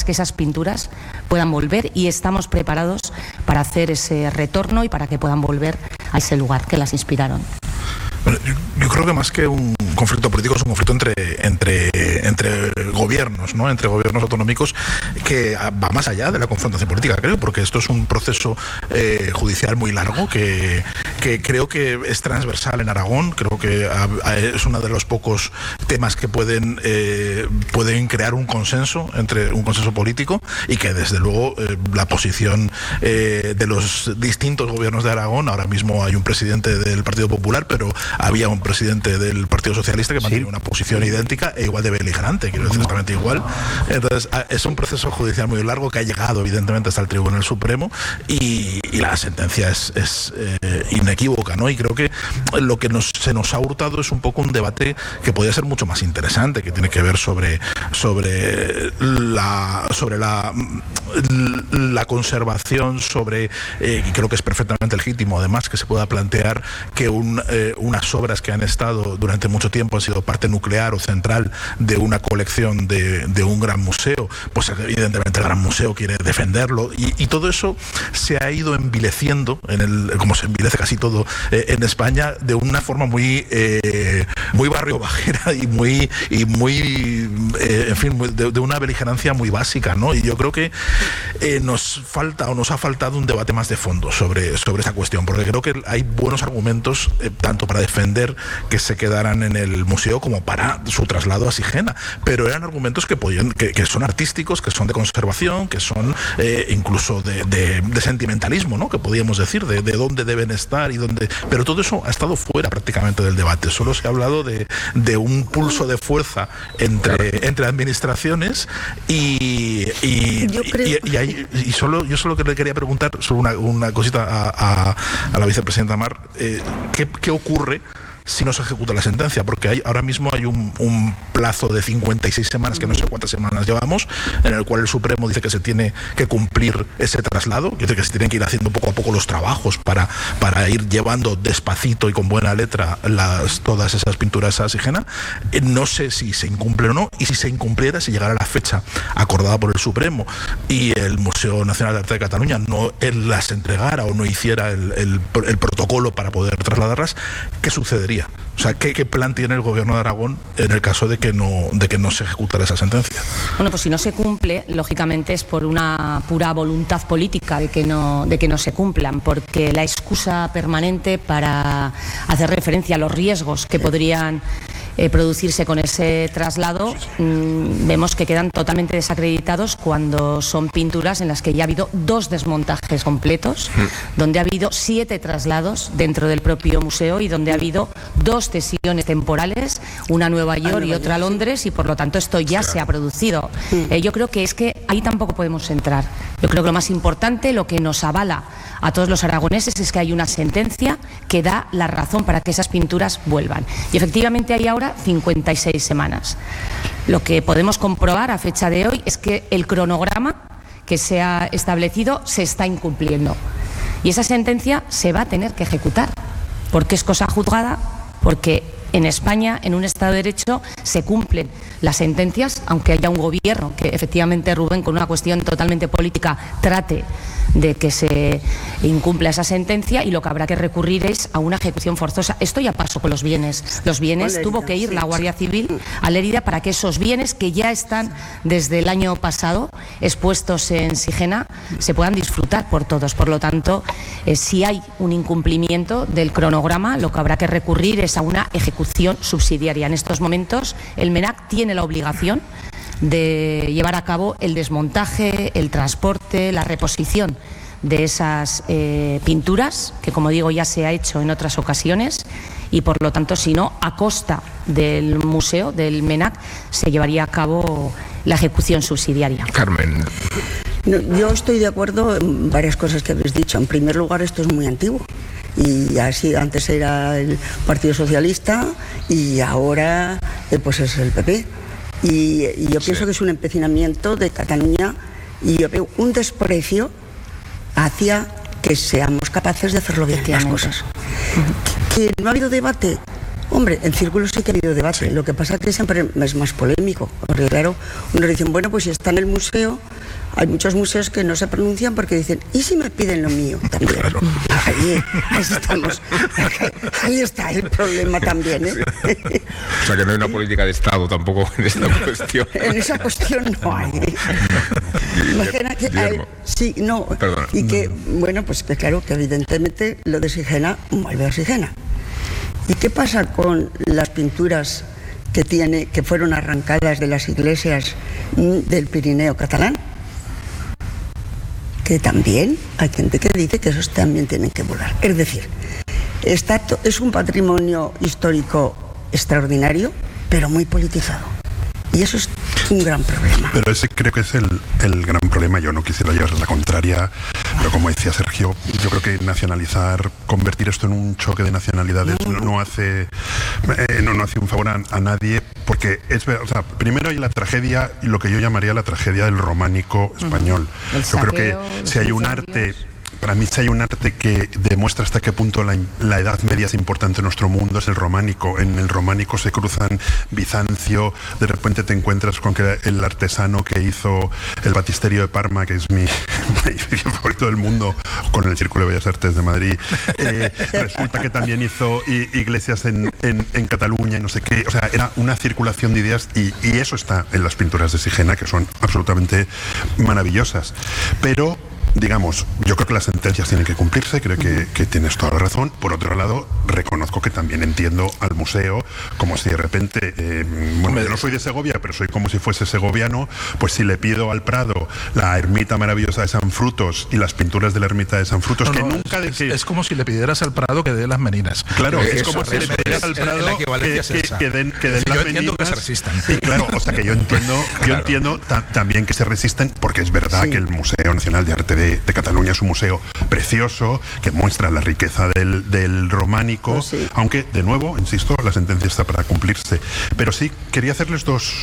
que esas pinturas puedan volver, y estamos preparados para hacer ese retorno y para que puedan volver a ese lugar que las inspiraron. Bueno, yo creo que más que un conflicto político es un conflicto entre gobiernos, ¿no? Entre gobiernos autonómicos, que va más allá de la confrontación política, creo, porque esto es un proceso judicial muy largo que creo que es transversal en Aragón. Creo que es uno de los pocos temas que pueden crear un consenso político, y que desde luego la posición de los distintos gobiernos de Aragón, ahora mismo hay un presidente del Partido Popular, pero había un presidente del Partido Socialista que mantiene una posición idéntica e igual de beligerante, quiero decir, exactamente igual. Entonces es un proceso judicial muy largo que ha llegado evidentemente hasta el Tribunal Supremo, y la sentencia es inequívoca, ¿no? Y creo que lo que se nos ha hurtado es un poco un debate que podría ser mucho más interesante, que tiene que ver sobre la conservación, y creo que es perfectamente legítimo además que se pueda plantear que unas obras que han estado durante mucho tiempo han sido parte nuclear o central de una colección de un gran museo, pues evidentemente el gran museo quiere defenderlo, y todo eso se ha ido envileciendo, como se envilece casi todo en España, de una forma muy barrio bajera y muy en fin, de una beligerancia muy básica, ¿no? Y yo creo que nos ha faltado un debate más de fondo sobre esa cuestión, porque creo que hay buenos argumentos tanto para defender que se quedaran en el museo como para su traslado a Sigena, pero eran argumentos que son artísticos, que son de conservación, que son incluso de sentimentalismo, ¿no? Que podríamos decir de dónde deben estar y dónde, pero todo eso ha estado fuera prácticamente del debate. Solo se ha hablado de un pulso de fuerza entre administraciones, yo solo que le quería preguntar sobre una cosita a la vicepresidenta Mar, ¿qué ocurre si no se ejecuta la sentencia? Porque ahora mismo hay un plazo de 56 semanas, que no sé cuántas semanas llevamos, en el cual el Supremo dice que se tiene que cumplir ese traslado, dice que se tienen que ir haciendo poco a poco los trabajos para ir llevando despacito y con buena letra todas esas pinturas a Sigena. No sé si se incumple o no, y si se incumpliera, si llegara la fecha acordada por el Supremo y el Museo Nacional de Arte de Cataluña no las entregara o no hiciera el protocolo para poder trasladarlas, ¿qué sucedería? O sea, ¿qué plan tiene el gobierno de Aragón en el caso de que no se ejecutara esa sentencia? Bueno, pues si no se cumple, lógicamente es por una pura voluntad política de que no se cumplan, porque la excusa permanente para hacer referencia a los riesgos que podrían producirse con ese traslado, vemos que quedan totalmente desacreditados cuando son pinturas en las que ya ha habido 2 desmontajes completos, donde ha habido 7 traslados dentro del propio museo y donde ha habido 2 cesiones temporales, una a Nueva York y otra a Londres, y por lo tanto esto ya se ha producido. Yo creo que ahí tampoco podemos entrar. Yo creo que lo más importante, lo que nos avala a todos los aragoneses, es que hay una sentencia que da la razón para que esas pinturas vuelvan. Y efectivamente hay ahora 56 semanas. Lo que podemos comprobar a fecha de hoy es que el cronograma que se ha establecido se está incumpliendo. Y esa sentencia se va a tener que ejecutar, porque es cosa juzgada, porque en España, en un Estado de Derecho, se cumplen las sentencias, aunque haya un gobierno que efectivamente, Rubén, con una cuestión totalmente política, trate de que se incumpla esa sentencia, y lo que habrá que recurrir es a una ejecución forzosa. Esto ya pasó con los bienes. Los bienes tuvo que ir la Guardia Civil a Lérida para que esos bienes, que ya están desde el año pasado expuestos en Sigena, se puedan disfrutar por todos. Por lo tanto, si hay un incumplimiento del cronograma, lo que habrá que recurrir es a una ejecución subsidiaria. En estos momentos, el MENAC tiene la obligación de llevar a cabo el desmontaje, el transporte, la reposición de esas pinturas, que, como digo, ya se ha hecho en otras ocasiones, y por lo tanto, si no, a costa del museo, del MENAC, se llevaría a cabo la ejecución subsidiaria. Carmen. No, yo estoy de acuerdo en varias cosas que habéis dicho. En primer lugar, esto es muy antiguo. Y así, antes era el Partido Socialista y ahora pues es el PP. Y yo pienso que es un empecinamiento de Cataluña, y yo veo un desprecio hacia que seamos capaces de hacerlo bien las cosas. ¿Que no ha habido debate? Hombre, en círculos sí que ha habido debate. Lo que pasa es que siempre es más polémico, porque claro, unos dicen, bueno, pues si está en el museo, hay muchos museos que no se pronuncian porque dicen, ¿y si me piden lo mío también? Claro. Ahí estamos. Ahí está el problema también, ¿eh? O sea que no hay una política de Estado tampoco en esta cuestión. En esa cuestión no hay. Imagina que sí, no. Perdona. Y que, bueno, pues que claro, que evidentemente lo de Sigena vuelve a Sigena. ¿Y qué pasa con las pinturas que fueron arrancadas de las iglesias del Pirineo catalán? Que también hay gente que dice que esos también tienen que volar. Es decir, es un patrimonio histórico extraordinario, pero muy politizado. Y eso es un gran problema. Pero ese creo que es el gran problema. Yo no quisiera llevar la contraria, pero como decía Sergio, yo creo que nacionalizar, convertir esto en un choque de nacionalidades no hace un favor a nadie, porque es verdad, o sea, primero hay la tragedia, lo que yo llamaría la tragedia del románico español. Yo creo que si hay un arte... Para mí, si hay un arte que demuestra hasta qué punto la Edad Media es importante en nuestro mundo, es el románico. En el románico se cruzan Bizancio, de repente te encuentras con que el artesano que hizo el Batisterio de Parma, que es mi edificio favorito del mundo, con el Círculo de Bellas Artes de Madrid, resulta que también hizo iglesias en Cataluña y no sé qué. O sea, era una circulación de ideas y eso está en las pinturas de Sigena, que son absolutamente maravillosas. Pero... digamos, yo creo que las sentencias tienen que cumplirse, creo que tienes toda la razón. Por otro lado, reconozco que también entiendo al museo como si de repente, bueno, yo no soy de Segovia, pero soy como si fuese segoviano, pues si le pido al Prado la ermita maravillosa de San Frutos y las pinturas de la ermita de San Frutos, es como si le pidieras al Prado que dé las meninas. Claro, es como si le pidieras al Prado que den las meninas. Que se resistan. Sí, claro, o sea que yo entiendo también que se resisten, porque es verdad que el Museo Nacional de Arte de Cataluña es un museo precioso que muestra la riqueza del románico, pues sí. Aunque, de nuevo, insisto, la sentencia está para cumplirse. Pero sí, quería hacerles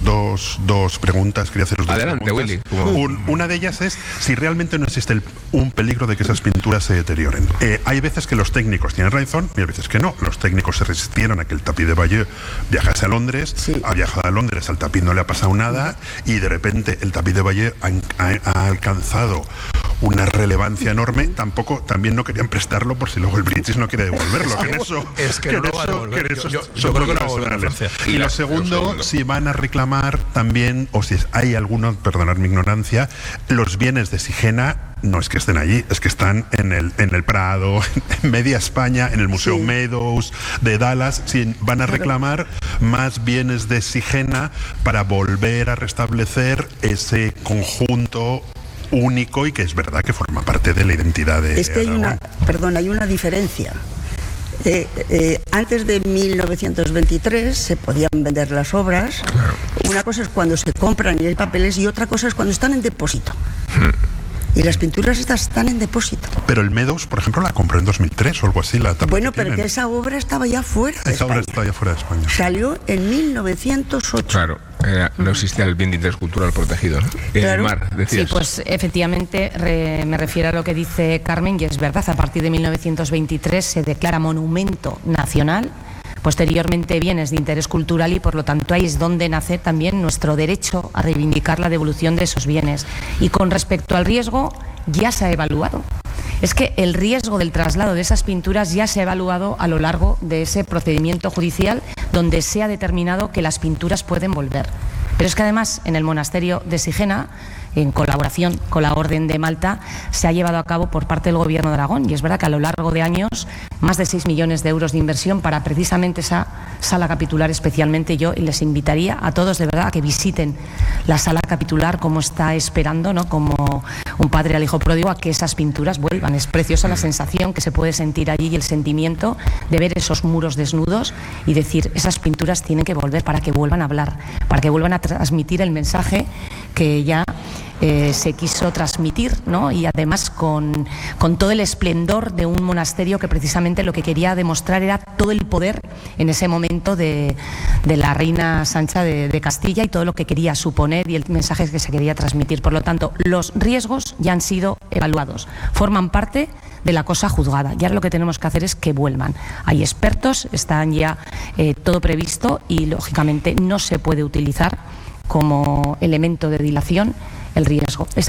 dos preguntas. Adelante, Willy. Una de ellas es si realmente no existe un peligro de que esas pinturas se deterioren. Hay veces que los técnicos tienen razón y hay veces que no. Los técnicos se resistieron a que el tapiz de Bayeux viajase a Londres, ha viajado a Londres, al tapiz no le ha pasado nada y de repente el tapiz de Bayeux ha alcanzado una relevancia enorme. También no querían prestarlo por si luego el British no quiere devolverlo. Yo creo que no va a devolver Francia. Y lo segundo, si van a reclamar también, o si hay alguno, perdonad mi ignorancia, los bienes de Sigena no es que estén allí, es que están en el Prado, en media España, en el Museo Meadows de Dallas. Si van a reclamar más bienes de Sigena para volver a restablecer ese conjunto único y que es verdad que forma parte de la identidad de Es que hay una diferencia. Antes de 1923 se podían vender las obras. Claro. Una cosa es cuando se compran y hay papeles y otra cosa es cuando están en depósito. Y las pinturas estas están en depósito. Pero el Meadows, por ejemplo, la compró en 2003 o algo así. Bueno, pero que esa obra estaba ya fuera de España. Esa obra estaba ya fuera de España. Salió en 1908. Claro, no existía el bien de interés cultural protegido, ¿no? En el mar, decías. Sí, pues efectivamente me refiero a lo que dice Carmen y es verdad. A partir de 1923 se declara monumento nacional. Posteriormente bienes de interés cultural y por lo tanto ahí es donde nace también nuestro derecho a reivindicar la devolución de esos bienes. Y con respecto al riesgo, ya se ha evaluado. Es que el riesgo del traslado de esas pinturas ya se ha evaluado a lo largo de ese procedimiento judicial donde se ha determinado que las pinturas pueden volver. Pero es que además en el monasterio de Sigena, en colaboración con la Orden de Malta, se ha llevado a cabo por parte del Gobierno de Aragón y es verdad que a lo largo de años más de 6 millones de euros de inversión para precisamente esa sala capitular especialmente. Yo les invitaría a todos de verdad a que visiten la sala capitular como está esperando, ¿no? Como un padre al hijo pródigo a que esas pinturas vuelvan. Es preciosa la sensación que se puede sentir allí y el sentimiento de ver esos muros desnudos y decir esas pinturas tienen que volver para que vuelvan a hablar, para que vuelvan a transmitir el mensaje que ya se quiso transmitir, ¿no? Y además con todo el esplendor de un monasterio que precisamente lo que quería demostrar era todo el poder en ese momento de la reina Sancha de Castilla y todo lo que quería suponer y el mensaje que se quería transmitir. Por lo tanto, los riesgos ya han sido evaluados, forman parte de la cosa juzgada y ahora lo que tenemos que hacer es que vuelvan. Hay expertos, están ya todo previsto y lógicamente no se puede utilizar como elemento de dilación el riesgo.